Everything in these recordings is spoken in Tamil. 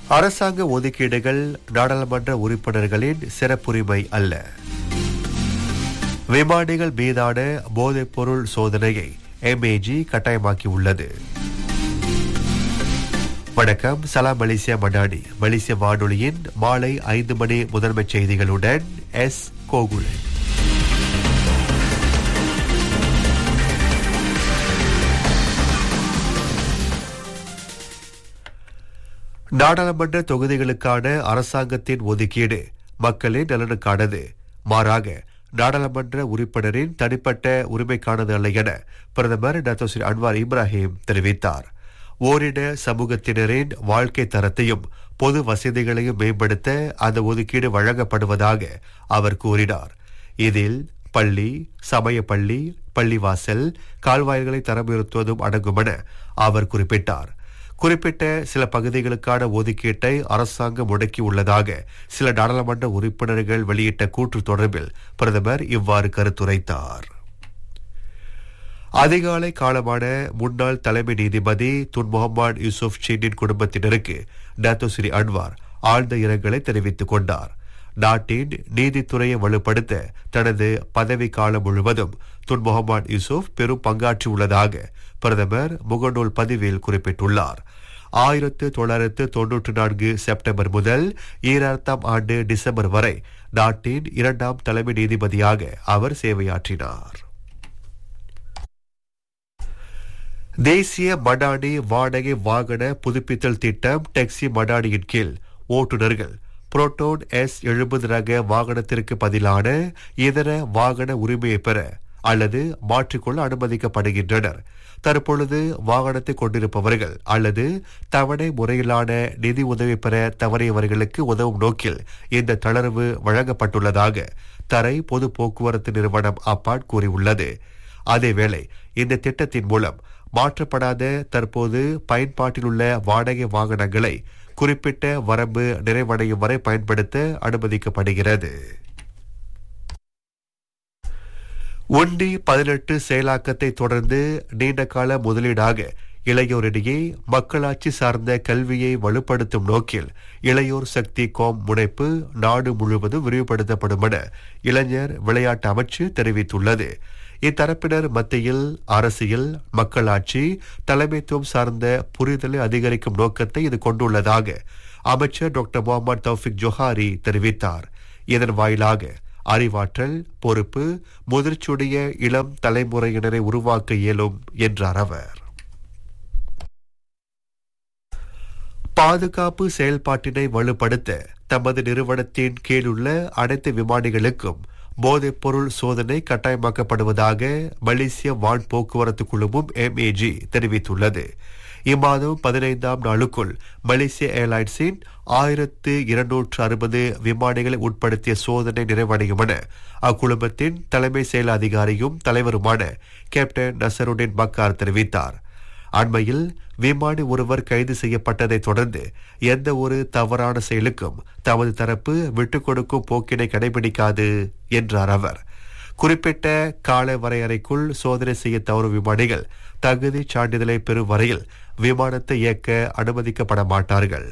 அரசாங்க ஒதுக்கீடுகள் நாடாளுமன்ற உறுப்பினர்களின் சிறப்புரிமை அல்ல. விமானிகள் மீதான போதைப்பொருள் சோதனையை MAG கட்டாயமாக்கியுள்ளது. வணக்கம், சலாம் மலேசியா மடானி. மலேசிய வானொலியின் மாலை 5 மணி முதன்மைச் செய்திகளுடன் S. கோகுலன். நாடாளுமன்ற தொகுதிகளுக்கான அரசாங்கத்தின் ஒதுக்கீடு மக்களின் நலனுக்கானது, மாறாக நாடாளுமன்ற உறுப்பினரின் தனிப்பட்ட உரிமைக்கானது அல்ல என பிரதமர் டாக்டர் ஸ்ரீ அன்வார் இப்ராஹிம் தெரிவித்தார். ஓரின சமூகத்தினரின் வாழ்க்கை தரத்தையும் பொது வசதிகளையும் மேம்படுத்த அந்த ஒதுக்கீடு வழங்கப்படுவதாக அவர் கூறினார். இதில் பள்ளி, சமய பள்ளி, பள்ளிவாசல், கால்வாய்களை தரமுயர்த்துவதும் அடங்கும் என அவர் குறிப்பிட்டார். குறிப்பிட்ட சில பகுதிகளுக்கான ஒதுக்கீட்டை அரசாங்கம் முடக்கியுள்ளதாக சில நாடாளுமன்ற உறுப்பினர்கள் வெளியிட்ட கூற்று தொடர்பில் பிரதமர் இவ்வாறு கருத்துரைத்தார். அதிகாலை காலமான முன்னாள் தலைமை நீதிபதி துன் முகமது யூசுப் சீனின் குடும்பத்தினருக்கு டாக்டர் ஸ்ரீ அன்வார் ஆழ்ந்த இரங்கலை தெரிவித்துக் கொண்டார். நாட்டின் நீதித்துறையை வலுப்படுத்த தனது பதவி காலம் முழுவதும் துன் முகமது யூசுப் பெரும் பங்காற்றியுள்ளதாக பிரதமர் முகநூல் பதிவில் குறிப்பிட்டுள்ளார். 1994 செப்டம்பர் முதல் 2000 டிசம்பர் வரை நாட்டின் 2ஆம் தலைமை நீதிபதியாக அவர் சேவையாற்றினார். தேசிய மடானி வாடகை வாகன புதுப்பித்தல் திட்டம் டாக்ஸி மடானியின் கீழ் ஓட்டுநர்கள் புரோட்டோன் S70 ரக வாகனத்திற்கு பதிலான இதர வாகன உரிமையை பெற அல்லது மாற்றிக்கொள்ள அனுமதிக்கப்படுகின்றனர். தற்பொழுது வாகனத்தை கொண்டிருப்பவர்கள் அல்லது தவணை முறையிலான நிதி உதவி பெற தவறியவர்களுக்கு உதவும் நோக்கில் இந்த தளர்வு வழங்கப்பட்டுள்ளதாக தரை பொது போக்குவரத்து நிறுவனம் அப்பாட் கூறியுள்ளது. அதேவேளை இந்த திட்டத்தின் மூலம் மாற்றப்படாத தற்போது பயன்பாட்டிலுள்ள வாடகை வாகனங்களை குறிப்பிட்ட வரம்பு நிறைவடையும் வரை பயன்படுத்த அனுமதிக்கப்படுகிறது. ஒண்டி 18 செயலாக்கத்தை தொடர்ந்து நீண்டகால முதலீடாக இளையோரிடையே மக்களாட்சி சார்ந்த கல்வியை வலுப்படுத்தும் நோக்கில் இளையோர் சக்தி கோம் முனைப்பு நாடு முழுவதும் விரிவுபடுத்தப்படும் என இளைஞர் விளையாட்டு அமைச்சு தெரிவித்துள்ளது. இத்தரப்பினர் மத்தியில் அரசியல், மக்களாட்சி, தலைமைத்துவம் சார்ந்த புரிதலை அதிகரிக்கும் நோக்கத்தை இது கொண்டுள்ளதாக அமைச்சர் டாக்டர் முகமது தௌஃபிக் ஜோஹாரி தெரிவித்தார். இதன் வாயிலாக அறிவாற்றல், பொறுப்பு, முதிர்ச்சியுடைய இளம் தலைமுறையினரை உருவாக்க இயலும் என்றார் அவர். பாதுகாப்பு செயல்பாட்டினை வலுப்படுத்த தமது நிறுவனத்தின் கீழுள்ள அனைத்து விமானிகளுக்கும் போதைப்பொருள் சோதனை கட்டாயமாக்கப்படுவதாக மலேசிய வான் போக்குவரத்து குழுமம் MAG தெரிவித்துள்ளது. இம்மாதம் 15ஆம் நாளுக்குள் மலேசிய ஏர்லைன்ஸின் 1260 விமானிகளை உட்படுத்திய சோதனை நிறைவடையும் என அக்குழுமத்தின் தலைமை செயல் அதிகாரியும் தலைவருமான கேப்டன் நசருடின் பக்கார் தெரிவித்தார். அண்மையில் விமானி ஒருவர் கைது செய்யப்பட்டதை தொடர்ந்து எந்த ஒரு தவறான செயலுக்கும் தமது தரப்பு விட்டுக் கொடுக்கும் போக்கினை கடைபிடிக்காது என்றார் அவர். குறிப்பிட்ட கால வரையறைக்குள் சோதனை செய்ய தவறும் விமானிகள் தகுதி சான்றிதழை பெறும் வரையில் விமானத்தை இயக்க அனுமதிக்கப்பட மாட்டார்கள்.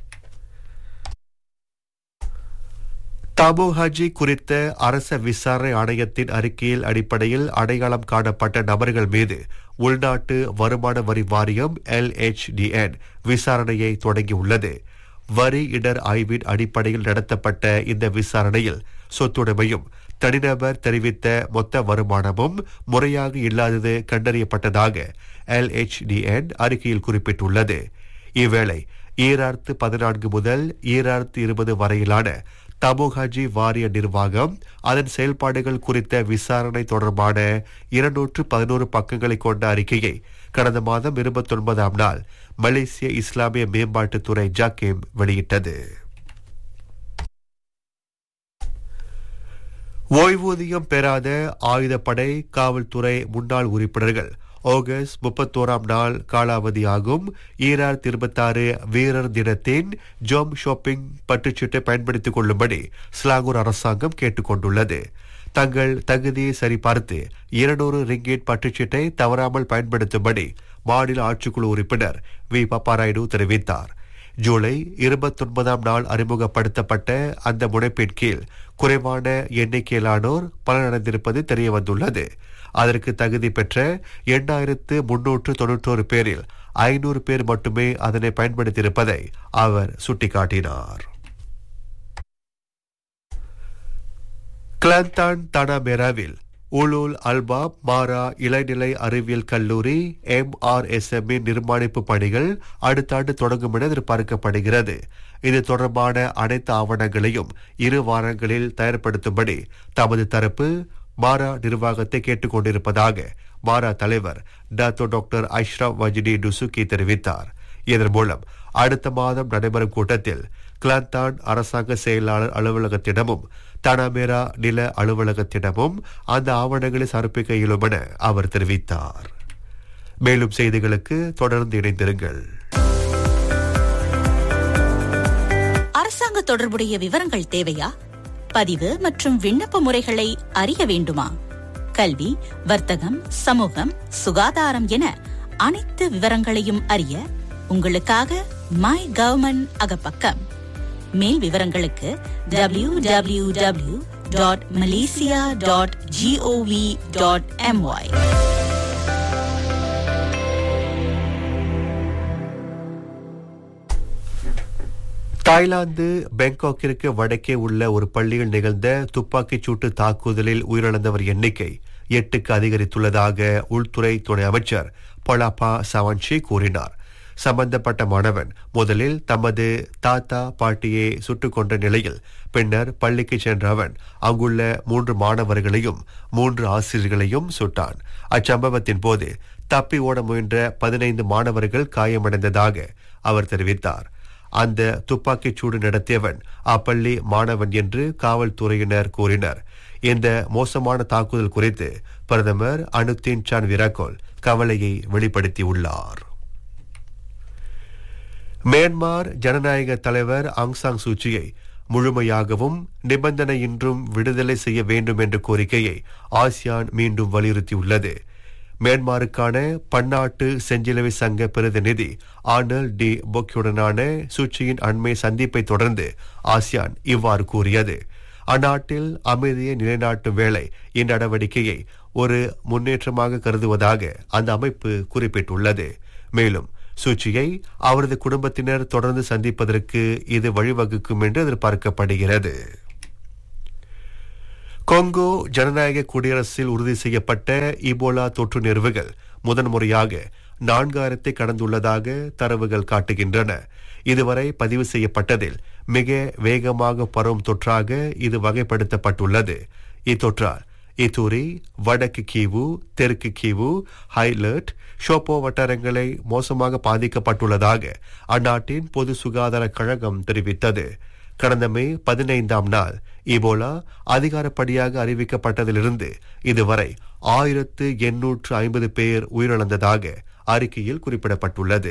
தபு ஹஜி குறித்த அரச விசாரணை ஆணையத்தின் அறிக்கையில் அடிப்படையில் அடையாளம் காணப்பட்ட நபர்கள் மீது உள்நாட்டு வருமான வரி வாரியம் LHDN விசாரணையை தொடங்கியுள்ளது. வரி இடர் ஆய்வின் அடிப்படையில் நடத்தப்பட்ட இந்த விசாரணையில் சொத்துடைமையும் தனிநபர் தெரிவித்த மொத்த வருமானமும் முறையாக இல்லாதது கண்டறியப்பட்டதாக LHDN அறிக்கையில் குறிப்பிட்டுள்ளது. இவ்வேளை 2014 முதல் 2020 வரையிலான தபுஹாஜி வாரிய நிர்வாகம் அதன் செயல்பாடுகள் குறித்த விசாரணை தொடர்பான 211 பக்கங்களை கொண்ட அறிக்கையை கடந்த மாதம் 29ஆம் நாள் மலேசிய இஸ்லாமிய மேம்பாட்டுத்துறை ஜாக்கேம் வெளியிட்டது. ஓய்வூதியம் பெறாத ஆயுதப்படை காவல்துறை முன்னாள் உறுப்பினர்கள் ஆகஸ்ட் 31ஆம் நாள் காலாவதியாகும் 2026 வீரர் தினத்தின் ஜோம் ஷாப்பிங் பட்டுச்சீட்டை பயன்படுத்திக் கொள்ளும்படி ஸ்லாங்கூர் அரசாங்கம் கேட்டுக் கொண்டுள்ளது. தங்கள் தகுதியை சரிபார்த்து 200 ரிங்கேட் பட்டுச்சீட்டை தவறாமல் பயன்படுத்தும்படி மாநில ஆட்சிக்குழு உறுப்பினர் வி பப்பாராயுடு தெரிவித்தார். ஜூலை 29ஆம் நாள் அறிமுகப்படுத்தப்பட்ட அந்த முனைப்பின் கீழ் குறைவான எண்ணிக்கையிலானோர் பலனடைந்திருப்பது தெரியவந்துள்ளது. அதற்கு தகுதி பெற்ற 8,391 பேரில் 500 பேர் மட்டுமே அதனை பயன்படுத்தியிருப்பதை அவர் சுட்டிக்காட்டினார். கிளாந்தான் தனாமேராவில் உலுல் அல்பாப் மாரா இளநிலை அறிவியல் கல்லூரி MRSM நிர்மாணிப்பு பணிகள் அடுத்த ஆண்டு தொடங்கும் என எதிர்பார்க்கப்படுகிறது. இது தொடர்பான அனைத்து ஆவணங்களையும் 2 வாரங்களில் தயார்படுத்தும்படி தமது தரப்பு மாரா நிர்வாகத்தை கேட்டுக் கொண்டிருப்பதாக மாரா தலைவர் டாக்டர் அஷ்ரப் வஜிடி டுசுகி தெரிவித்தார். இதன் மூலம் அடுத்த மாதம் நடைபெறும் கூட்டத்தில் கிளாந்தான் அரசாங்க செயலாளர் அலுவலகத்திடமும் தனாமேரா நில அலுவலகத்திடமும் அந்த ஆவணங்களை சமர்ப்பிக்க இயலும் என அவர் தெரிவித்தார். மேலும் செய்திகளுக்கு தொடர்ந்து இணைந்திருங்கள். அரசாங்க தொடர்புடைய விவரங்கள் தேவையா? பதிவு மற்றும் விண்ணப்ப முறைகளை அறிய வேண்டுமா? கல்வி, வர்த்தகம், சமூகம், சுகாதாரம் என அனைத்து விவரங்களையும் அறிய உங்களுக்காக மை கவர்மெண்ட் அகப்பக்கம். மேல் விவரங்களுக்கு www.malaysia.gov.my. தாய்லாந்து பேங்காக்கிற்கு வடக்கே உள்ள ஒரு பள்ளியில் நிகழ்ந்த துப்பாக்கிச் சூட்டு தாக்குதலில் உயிரிழந்தவர் எண்ணிக்கை 8க்கு அதிகரித்துள்ளதாக உள்துறை துணை அமைச்சர் பலாபா சவான்ஷி கூறினார். சம்பந்தப்பட்ட மாணவன் முதலில் தமது தாத்தா பாட்டியை சுட்டுக் கொன்ற நிலையில் பின்னர் பள்ளிக்கு சென்ற அவன் அங்குள்ள 3 மாணவர்களையும் 3 ஆசிரியர்களையும் சுட்டான். அச்சம்பவத்தின் போது தப்பி ஓட முயன்ற 15 மாணவர்கள் காயமடைந்ததாக அவர் தெரிவித்தார். அந்த துப்பாக்கிச் சூடு நடத்தியவன் அப்பள்ளி மாணவன் என்று காவல்துறையினர் கூறினர். இந்த மோசமான தாக்குதல் குறித்து பிரதமர் அனுதீன் சான் விராகோல் கவலையை வெளிப்படுத்தியுள்ளார். மியான்மர் ஜனநாயக தலைவர் ஆங் சாங் சூச்சியை முழுமையாகவும் நிபந்தனையின்றும் விடுதலை செய்ய வேண்டும் என்ற கோரிக்கையை ஆசியான் மீண்டும் வலியுறுத்தியுள்ளது. மியான்மருக்கான பன்னாட்டு செஞ்சிலுவை சங்க பிரதிநிதி ஆர்னல் டி பொக்கியுடனான சூச்சியின் அண்மை சந்திப்பை தொடர்ந்து ஆசியான் இவ்வாறு கூறியது. அந்நாட்டில் அமைதியை நிலைநாட்டும் வேளை இந்நடவடிக்கையை ஒரு முன்னேற்றமாக கருதுவதாக அந்த அமைப்பு குறிப்பிட்டுள்ளது. மேலும் சூச்சியை அவரது குடும்பத்தினர் தொடர்ந்து சந்திப்பதற்கு இது வழிவகுக்கும் என்று எதிர்பார்க்கப்படுகிறது. கொங்கோ ஜனநாயக குடியரசில் உறுதி செய்யப்பட்ட இபோலா தொற்று நிறுவுகள் முதன்முறையாக 4000 கடந்துள்ளதாக தரவுகள் காட்டுகின்றன. இதுவரை பதிவு செய்யப்பட்டதில் மிக வேகமாக பரவும் தொற்றாக இது வகைப்படுத்தப்பட்டுள்ளது. இத்தொற்றால் இத்தூரி, வடக்கு கீவு, தெற்கு கீவு, ஹைலர்ட், ஷோப்போ வட்டாரங்களை மோசமாக பாதிக்கப்பட்டுள்ளதாக அந்நாட்டின் பொது சுகாதார கழகம் தெரிவித்தது. கடந்த மே 15ஆம் நாள் இபோலா அதிகாரப்படியாக அறிவிக்கப்பட்டதிலிருந்து இதுவரை 1850 பேர் உயிரிழந்ததாக அறிக்கையில் குறிப்பிடப்பட்டுள்ளது.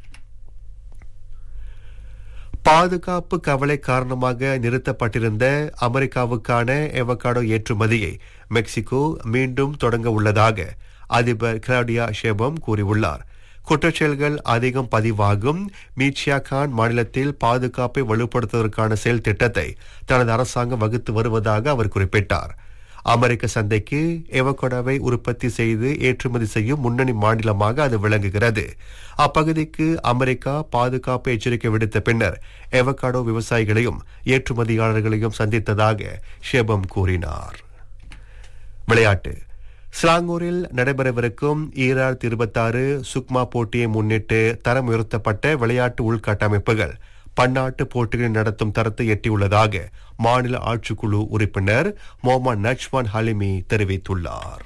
பாதுகாப்பு கவலை காரணமாக நிறுத்தப்பட்டிருந்த அமெரிக்காவுக்கான எவகாடோ ஏற்றுமதியை மெக்சிகோ மீண்டும் தொடங்க உள்ளதாக அதிபர் கிளாடியா ஷேபம் கூறியுள்ளார். குற்றச்செயல்கள் அதிகம் பதிவாகும் மீச்சியாகான் மாநிலத்தில் பாதுகாப்பை வலுப்படுத்துவதற்கான செயல் திட்டத்தை தனது அரசாங்கம் வகுத்து வருவதாக அவர் குறிப்பிட்டார். அமெரிக்க சந்தைக்கு எவகோடாவை உற்பத்தி செய்து ஏற்றுமதி செய்யும் முன்னணி மாநிலமாக அது விளங்குகிறது. அப்பகுதிக்கு அமெரிக்கா பாதுகாப்பு எச்சரிக்கை விடுத்த பின்னர் எவகாடோ விவசாயிகளையும் ஏற்றுமதியாளர்களையும் சந்தித்ததாக ஷேபம் கூறினார். விளையாட்டு. ஸ்லாங்கூரில் நடைபெறவிருக்கும் 2026 சுக்மா போட்டியை முன்னிட்டு தரம் உயர்த்தப்பட்ட விளையாட்டு உள்கட்டமைப்புகள் பன்னாட்டு போட்டிகளை நடத்தும் தரத்தை எட்டியுள்ளதாக மாநில ஆட்சிக்குழு உறுப்பினர் முகமது நஜ்மான் ஹலிமி தெரிவித்துள்ளார்.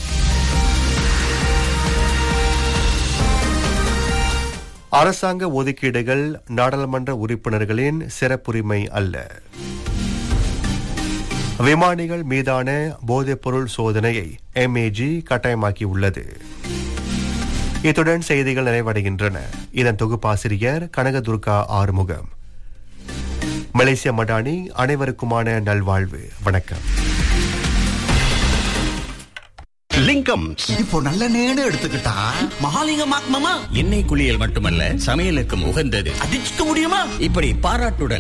அரசாங்க ஒதுக்கீடுகள் நாடாளுமன்ற உறுப்பினர்களின் சிறப்புரிமை அல்ல. விமானிகள் மீதான போதைப்பொருள் சோதனையை MAG கட்டாயமாக்கியுள்ளது. இத்துடன் செய்திகள் நிறைவடைகின்றன. இதன் தொகுப்பாசிரியர் கனகதுர்கா ஆறுமுகம். மலேசிய மடானி அனைவருக்குமான நல்வாழ்வு. வணக்கம். லிங்கம் இப்போ நல்ல நேடு எடுத்துக்கிட்டா மகாலிங்கம் மாமா எண்ணெய் குளியல் மட்டுமல்ல சமையலுக்கும் உகந்தது. அதிர்ஷ்ட முடியுமா? இப்படி பாராட்டுடன்